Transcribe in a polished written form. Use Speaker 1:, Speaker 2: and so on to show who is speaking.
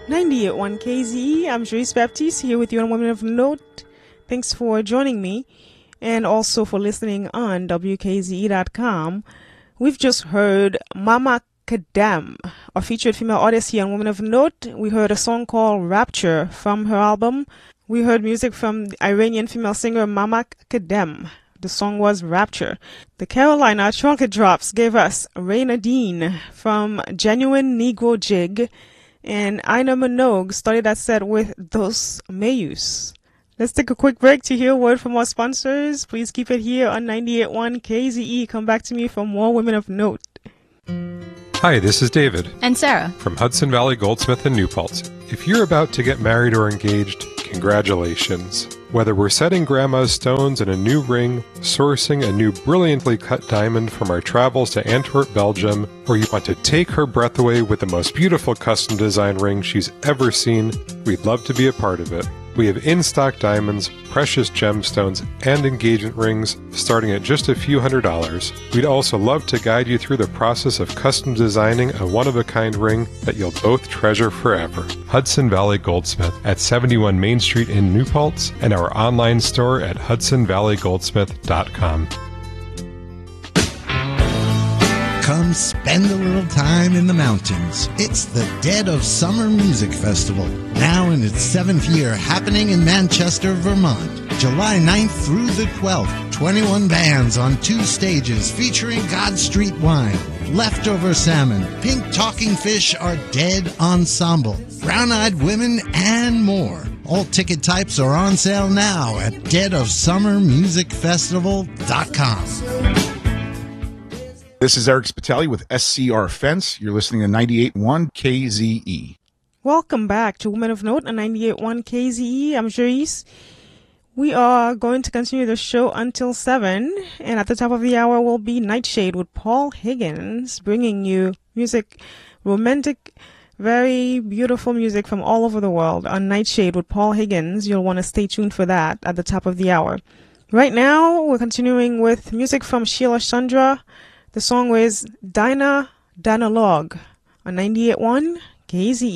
Speaker 1: 98.1 KZE. I'm Joyce Baptiste here with you on Women of Note. Thanks for joining me and also for listening on WKZE.com. We've just heard Mama Kadam, a featured female artist here on Women of Note. We heard a song called Rapture from her album. We heard music from the Iranian female singer Mama Kadam. The song was Rapture. The Carolina Chocolate Drops gave us Ray Nadine from Genuine Negro Jig. And Ina Minogue started that set with Dos Mayus. Let's take a quick break to hear a word from our sponsors. Please keep it here on 98.1 KZE. Come back to me for more Women of Note.
Speaker 2: Hi, this is David.
Speaker 3: And Sarah.
Speaker 2: From Hudson Valley Goldsmith in New Paltz. If you're about to get married or engaged, congratulations. Whether we're setting grandma's stones in a new ring, sourcing a new brilliantly cut diamond from our travels to Antwerp, Belgium, or you want to take her breath away with the most beautiful custom design ring she's ever seen, we'd love to be a part of it. We have in-stock diamonds, precious gemstones, and engagement rings starting at just a few $100s. We'd also love to guide you through the process of custom designing a one-of-a-kind ring that you'll both treasure forever. Hudson Valley Goldsmith at 71 Main Street in New Paltz and our online store at hudsonvalleygoldsmith.com.
Speaker 4: Come spend a little time in the mountains. It's the Dead of Summer Music Festival, now in its 7th year, happening in Manchester, Vermont. July 9th through the 12th, 21 bands on 2 stages featuring God Street Wine, Leftover Salmon, Pink Talking Fish Are Dead Ensemble, Brown Eyed Women, and more. All ticket types are on sale now at deadofsummermusicfestival.com.
Speaker 5: This is Eric Spitali with SCR Fence. You're listening to 98.1 KZE.
Speaker 1: Welcome back to Women of Note on 98.1 KZE. I'm Joyce. We are going to continue the show until 7. And at the top of the hour will be Nightshade with Paul Higgins, bringing you music, romantic, very beautiful music from all over the world on Nightshade with Paul Higgins. You'll want to stay tuned for that at the top of the hour. Right now, we're continuing with music from Sheila Chandra. The song was Dinah Danalog on 98.1 KZE.